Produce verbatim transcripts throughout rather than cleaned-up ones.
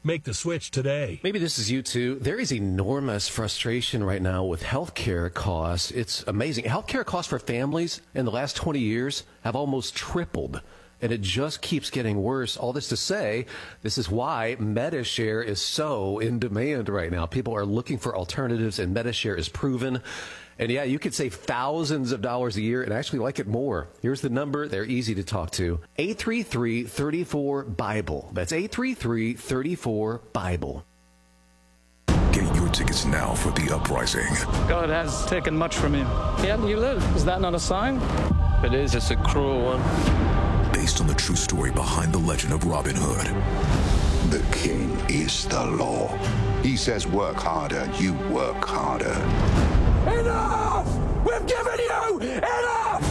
Make the switch today. Maybe this is you too. There is enormous frustration right now with healthcare costs. It's amazing. Healthcare costs for families in the last twenty years have almost tripled. And it just keeps getting worse. All this to say, this is why Medi-Share is so in demand right now. People are looking for alternatives, and Medi-Share is proven. And yeah, you could save thousands of dollars a year and actually like it more. Here's the number. They're easy to talk to. eight three three, three four, BIBLE. That's eight three three, three four, BIBLE. Get your tickets now for The Uprising. God has taken much from you. Yet you live. Is that not a sign? It is. It's a cruel one. Based on the true story behind the legend of Robin Hood. The king is the law. He says work harder, you work harder. Enough! We've given you enough!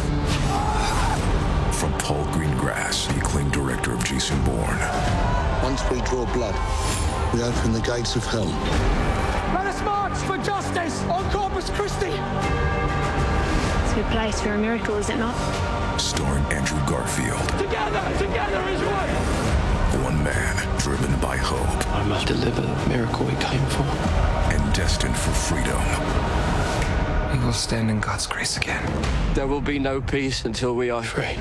From Paul Greengrass, the acclaimed director of Jason Bourne. Once we draw blood, we open the gates of hell. Let us march for justice on Corpus Christi! It's a good place for a miracle, is it not? Starring Andrew Garfield. Together, together is one! One man driven by hope. I must deliver the miracle we came for. And destined for freedom. We will stand in God's grace again. There will be no peace until we are free.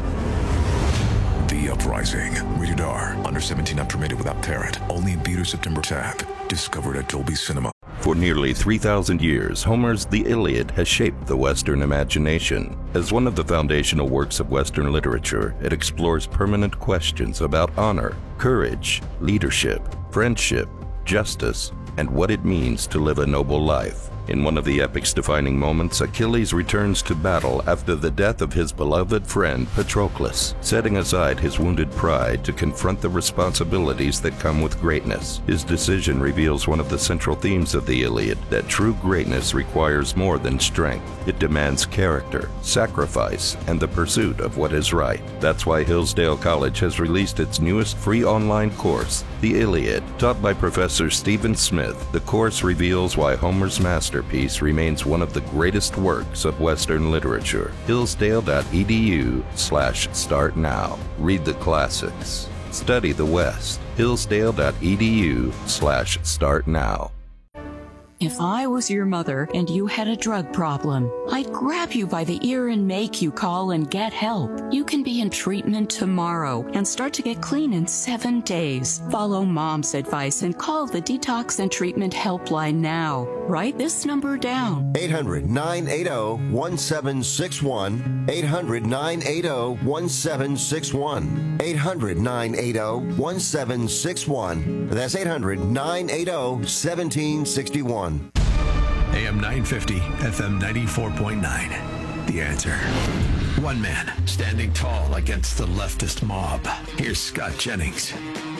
The Uprising. Rated R. Under seventeen, not permitted without parent. Only in theaters September tenth. Discovered at Dolby Cinema. For nearly three thousand years, Homer's The Iliad has shaped the Western imagination. As one of the foundational works of Western literature, it explores permanent questions about honor, courage, leadership, friendship, justice, and what it means to live a noble life. In one of the epic's defining moments, Achilles returns to battle after the death of his beloved friend Patroclus, setting aside his wounded pride to confront the responsibilities that come with greatness. His decision reveals one of the central themes of the Iliad, that true greatness requires more than strength. It demands character, sacrifice, and the pursuit of what is right. That's why Hillsdale College has released its newest free online course, The Iliad. Taught by Professor Stephen Smith, the course reveals why Homer's masterpiece remains one of the greatest works of Western literature. Hillsdale.edu slash start now. Read the classics. Study the West. Hillsdale.edu slash start now. If I was your mother and you had a drug problem, I'd grab you by the ear and make you call and get help. You can be in treatment tomorrow and start to get clean in seven days. Follow Mom's advice and call the Detox and Treatment Helpline now. Write this number down. eight hundred, nine eight zero, one seven six one. eight hundred, nine eight zero, one seven six one. eight hundred, nine eight zero, one seven six one. That's eight hundred, nine eight zero, one seven six one. A M nine fifty, F M ninety-four point nine. The Answer. One man standing tall against the leftist mob. Here's Scott Jennings.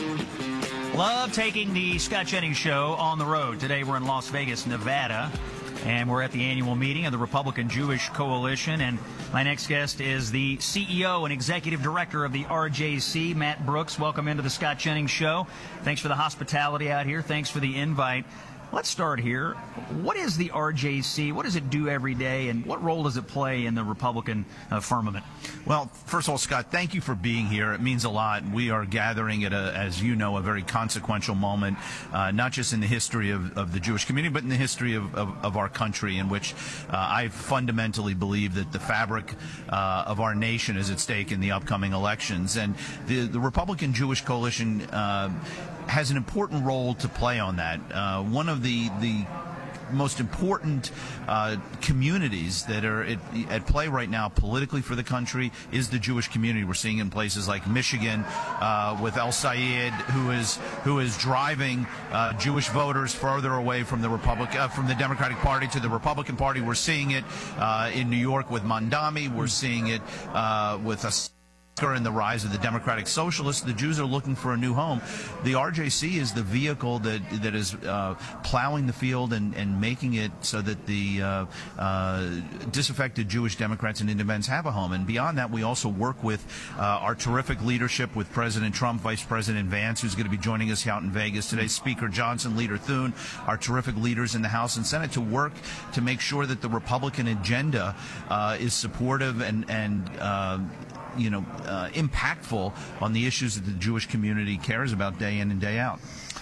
Love taking the Scott Jennings Show on the road. Today we're in Las Vegas, Nevada, and we're at the annual meeting of the Republican Jewish Coalition. And my next guest is the C E O and Executive Director of the R J C, Matt Brooks. Welcome into the Scott Jennings Show. Thanks for the hospitality out here. Thanks for the invite. Let's start here. What is the R J C? What does it do every day, and what role does it play in the Republican uh, firmament? Well, first of all, Scott, thank you for being here. It means a lot. We are gathering at, a, as you know, a very consequential moment, uh, not just in the history of, of the Jewish community, but in the history of, of, of our country, in which uh, I fundamentally believe that the fabric uh, of our nation is at stake in the upcoming elections. And the, the Republican Jewish Coalition uh, has an important role to play on that. Uh, one of the the most important uh, communities that are at, at play right now politically for the country is the Jewish community. We're seeing in places like Michigan uh, with El Sayed, who is who is driving uh, Jewish voters further away from the Republic uh, from the Democratic Party to the Republican Party. We're seeing it uh, in New York with Mandami. We're seeing it uh, with us. And the rise of the Democratic Socialists. The Jews are looking for a new home. The R J C is the vehicle that that is uh, plowing the field and, and making it so that the uh, uh, disaffected Jewish Democrats and independents have a home. And beyond that, we also work with uh, our terrific leadership with President Trump, Vice President Vance, who's going to be joining us out in Vegas today, Speaker Johnson, Leader Thune, our terrific leaders in the House and Senate, to work to make sure that the Republican agenda uh, is supportive and, and uh, you know, uh, impactful on the issues that the Jewish community cares about day in and day out.